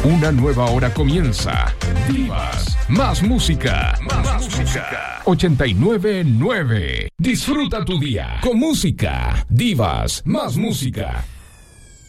Una nueva hora comienza. Divas, más música. Más música. 89.9. Disfruta tu día con música. Divas, más música.